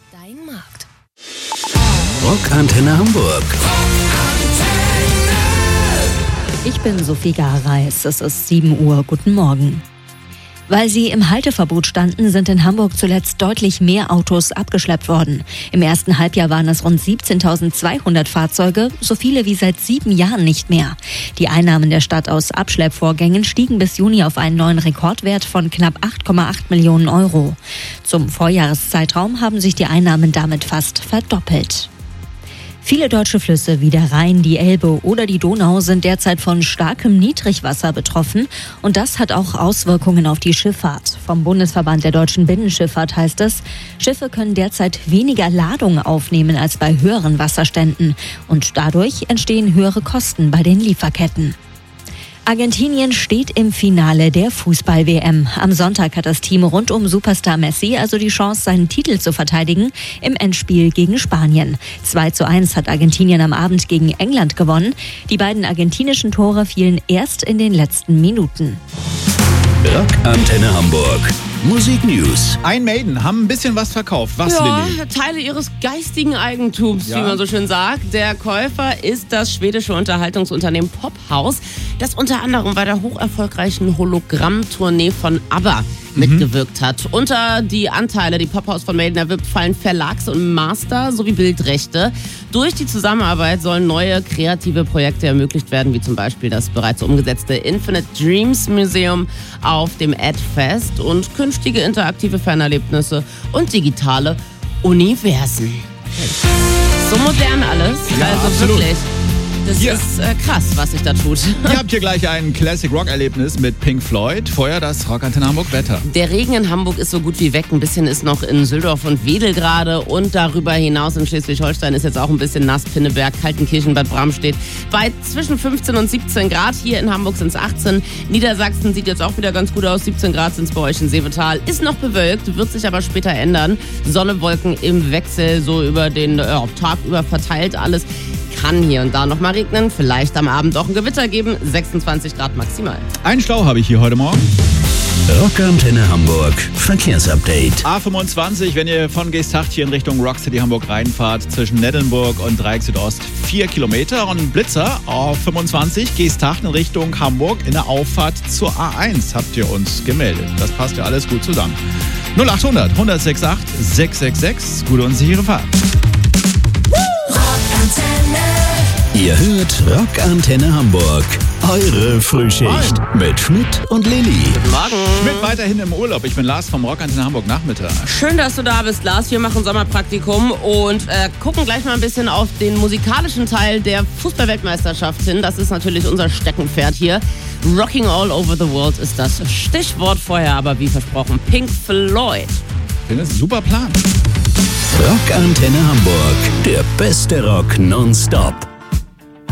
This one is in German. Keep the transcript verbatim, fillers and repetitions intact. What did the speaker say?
Dein Markt. Rockantenne Hamburg. Ich bin Sophie Gareis, es ist sieben Uhr, guten Morgen. Weil sie im Halteverbot standen, sind in Hamburg zuletzt deutlich mehr Autos abgeschleppt worden. Im ersten Halbjahr waren es rund siebzehntausendzweihundert Fahrzeuge, so viele wie seit sieben Jahren nicht mehr. Die Einnahmen der Stadt aus Abschleppvorgängen stiegen bis Juni auf einen neuen Rekordwert von knapp acht Komma acht Millionen Euro. Zum Vorjahreszeitraum haben sich die Einnahmen damit fast verdoppelt. Viele deutsche Flüsse wie der Rhein, die Elbe oder die Donau sind derzeit von starkem Niedrigwasser betroffen und das hat auch Auswirkungen auf die Schifffahrt. Vom Bundesverband der deutschen Binnenschifffahrt heißt es, Schiffe können derzeit weniger Ladung aufnehmen als bei höheren Wasserständen und dadurch entstehen höhere Kosten bei den Lieferketten. Argentinien steht im Finale der Fußball-W M. Am Sonntag hat das Team rund um Superstar Messi also die Chance, seinen Titel zu verteidigen im Endspiel gegen Spanien. zwei zu eins hat Argentinien am Abend gegen England gewonnen. Die beiden argentinischen Tore fielen erst in den letzten Minuten. Rockantenne Hamburg. Musik News. Ein Maiden haben ein bisschen was verkauft. Was, Ja, Lilly? Teile ihres geistigen Eigentums, Ja. wie man so schön sagt. Der Käufer ist das schwedische Unterhaltungsunternehmen Pophaus, das unter anderem bei der hocherfolgreichen Hologramm-Tournee von ABBA mitgewirkt hat. Unter die Anteile, die Pophaus von Maiden erwirbt, fallen Verlags- und Master- sowie Bildrechte. Durch die Zusammenarbeit sollen neue kreative Projekte ermöglicht werden, wie zum Beispiel das bereits umgesetzte Infinite Dreams Museum auf dem Edfest und künftige interaktive Fernerlebnisse und digitale Universen. So modern alles, Ja, also absolut. wirklich. Das Hier. ist äh, krass, was sich da tut. Ihr habt hier gleich ein Classic-Rock-Erlebnis mit Pink Floyd. Vorher das Rockantenne Hamburg Wetter. Der Regen in Hamburg ist so gut wie weg. Ein bisschen ist noch in Süldorf und Wedel gerade. Und darüber hinaus in Schleswig-Holstein ist jetzt auch ein bisschen nass. Pinneberg, Kaltenkirchen, Bad Bramstedt bei zwischen fünfzehn und siebzehn Grad. Hier in Hamburg sind es achtzehn. Niedersachsen sieht jetzt auch wieder ganz gut aus. siebzehn Grad sind es bei euch in Seevetal. Ist noch bewölkt, wird sich aber später ändern. Sonne, Wolken im Wechsel, so über den ja, Tag über verteilt alles. Kann hier und da noch mal regnen, vielleicht am Abend auch ein Gewitter geben, sechsundzwanzig Grad maximal. Einen Stau habe ich hier heute Morgen. Rockantenne Hamburg. Verkehrsupdate. A fünfundzwanzig, wenn ihr von Geesthacht hier in Richtung Rock City Hamburg reinfahrt, zwischen Nettelnburg und Dreieck Südost vier Kilometer. Und Blitzer A fünfundzwanzig, Geesthacht in Richtung Hamburg in der Auffahrt zur A eins habt ihr uns gemeldet. Das passt ja alles gut zusammen. null achthundert, hundertsechs acht, sechs sechs sechs, gute und sichere Fahrt. Ihr hört Rockantenne Hamburg. Eure Frühschicht mit Schmidt und Lilly. Guten Morgen. Schmidt weiterhin im Urlaub. Ich bin Lars vom Rockantenne Hamburg Nachmittag. Schön, dass du da bist, Lars. Wir machen Sommerpraktikum und äh, gucken gleich mal ein bisschen auf den musikalischen Teil der Fußball-Weltmeisterschaft hin. Das ist natürlich unser Steckenpferd hier. Rocking all over the world ist das Stichwort vorher, aber wie versprochen, Pink Floyd. Ich finde, das ist ein super Plan. Rockantenne Hamburg. Der beste Rock nonstop.